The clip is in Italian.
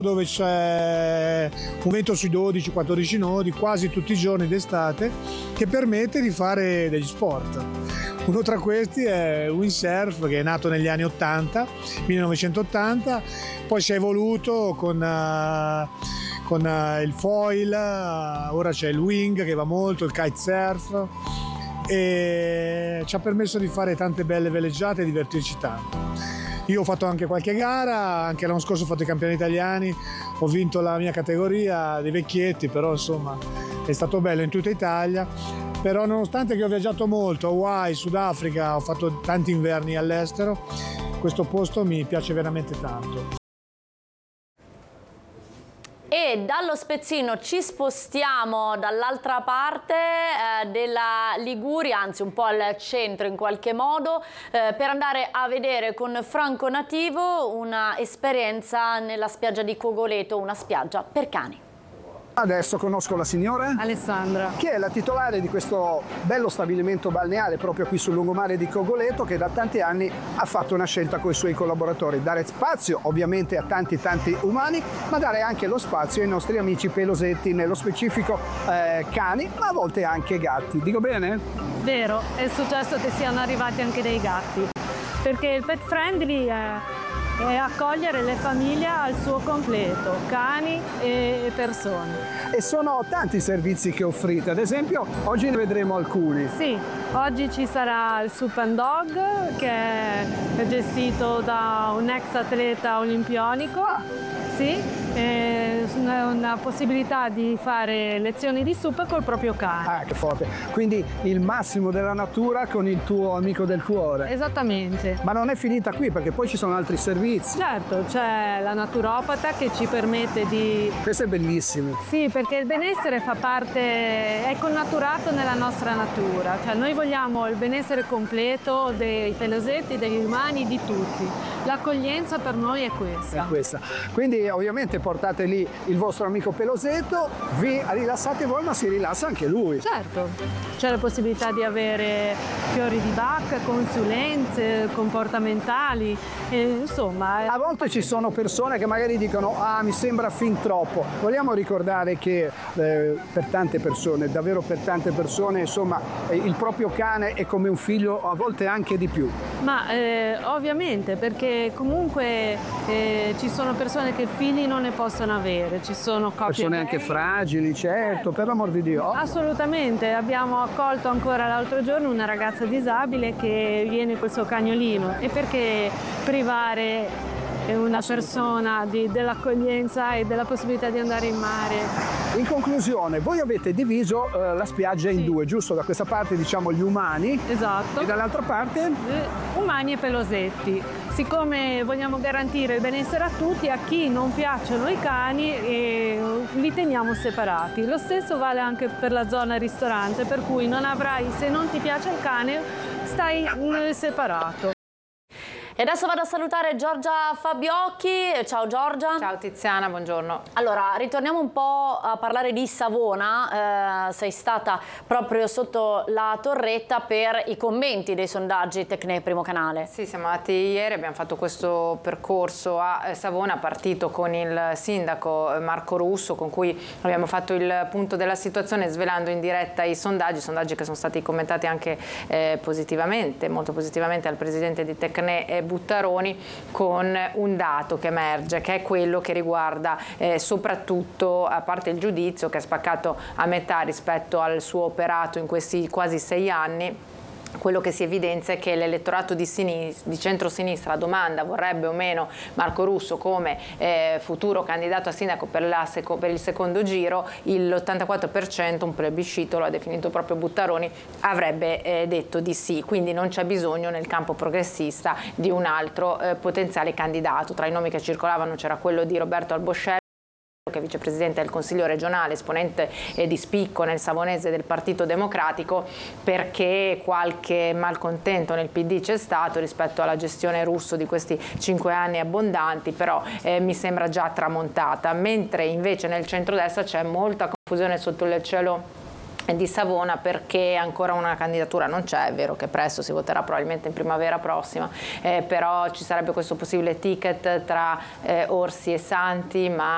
dove c'è un vento sui 12-14 nodi quasi tutti i giorni d'estate, che permette di fare degli sport. Uno tra questi è windsurf, che è nato negli anni 80, 1980, poi si è evoluto con il foil, ora c'è il wing che va molto, il kitesurf, e ci ha permesso di fare tante belle veleggiate e divertirci tanto. Io ho fatto anche qualche gara, anche l'anno scorso ho fatto i campioni italiani, ho vinto la mia categoria dei vecchietti, però insomma è stato bello in tutta Italia. Però nonostante che ho viaggiato molto, Hawaii, Sudafrica, ho fatto tanti inverni all'estero, questo posto mi piace veramente tanto. E dallo Spezzino ci spostiamo dall'altra parte della Liguria, anzi un po' al centro in qualche modo, per andare a vedere con Franco Nativo una esperienza nella spiaggia di Cogoleto, una spiaggia per cani. Adesso conosco la signora Alessandra, che è la titolare di questo bello stabilimento balneare proprio qui sul lungomare di Cogoleto, che da tanti anni ha fatto una scelta con i suoi collaboratori: dare spazio ovviamente a tanti umani, ma dare anche lo spazio ai nostri amici pelosetti, nello specifico cani, ma a volte anche gatti. Dico bene? vero, è successo che siano arrivati anche dei gatti, perché il pet friendly è accogliere le famiglie al suo completo, cani e persone. E sono tanti i servizi che offrite, ad esempio oggi ne vedremo alcuni. Sì, oggi ci sarà il Soup and Dog, che è gestito da un ex atleta olimpionico. Sì, è una possibilità di fare lezioni di sup col proprio cane. Ah, che forte! Quindi il massimo della natura con il tuo amico del cuore. Esattamente. Ma non è finita qui, perché poi ci sono altri servizi. Certo, c'è la naturopata che ci permette di... Questo è bellissimo. Sì, perché il benessere fa parte, è connaturato nella nostra natura. Cioè noi vogliamo il benessere completo dei pelosetti, degli umani, di tutti. L'accoglienza per noi è questa. È questa. Quindi ovviamente portate lì il vostro amico pelosetto, vi rilassate voi, ma si rilassa anche lui. Certo, c'è la possibilità di avere fiori di bacca, consulenze comportamentali, insomma. A volte ci sono persone che magari dicono: ah, mi sembra fin troppo. Vogliamo ricordare che per tante persone, davvero per tante persone, insomma, il proprio cane è come un figlio, a volte anche di più. Ma ovviamente, perché comunque ci sono persone che figli non ne possono avere, ci sono coppie persone anche fragili, certo, per l'amor di Dio. Assolutamente, abbiamo accolto ancora l'altro giorno una ragazza disabile che viene col suo cagnolino, e perché privare una persona dell'accoglienza e della possibilità di andare in mare. In conclusione, voi avete diviso la spiaggia in due, giusto? Da questa parte diciamo gli umani, esatto, e dall'altra parte umani e pelosetti. Siccome vogliamo garantire il benessere a tutti, a chi non piacciono i cani li teniamo separati. Lo stesso vale anche per la zona ristorante, per cui non avrai, se non ti piace il cane, stai separato. E adesso vado a salutare Giorgia Fabiocchi. Ciao Giorgia. Ciao Tiziana, buongiorno. Allora, ritorniamo un po' a parlare di Savona. Sei stata proprio sotto la torretta per i commenti dei sondaggi Tecne Primo Canale. Sì, siamo andati ieri, abbiamo fatto questo percorso a Savona, partito con il sindaco Marco Russo, con cui abbiamo fatto il punto della situazione svelando in diretta i sondaggi che sono stati commentati anche positivamente, molto positivamente al presidente di Tecne Buttaroni, con un dato che emerge, che è quello che riguarda soprattutto, a parte il giudizio che è spaccato a metà rispetto al suo operato in questi quasi 6 anni, quello che si evidenzia è che l'elettorato di centrosinistra, la domanda vorrebbe o meno Marco Russo come futuro candidato a sindaco per il secondo giro, l'84%, un plebiscito, lo ha definito proprio Buttaroni, avrebbe detto di sì, quindi non c'è bisogno nel campo progressista di un altro potenziale candidato. Tra i nomi che circolavano c'era quello di Roberto Alboscello, che è vicepresidente del Consiglio regionale, esponente di spicco nel Savonese del Partito Democratico, perché qualche malcontento nel PD c'è stato rispetto alla gestione Russo di questi 5 anni abbondanti, però mi sembra già tramontata, mentre invece nel centrodestra c'è molta confusione sotto il cielo di Savona, perché ancora una candidatura non c'è. È vero che presto si voterà probabilmente in primavera prossima, però ci sarebbe questo possibile ticket tra Orsi e Santi, ma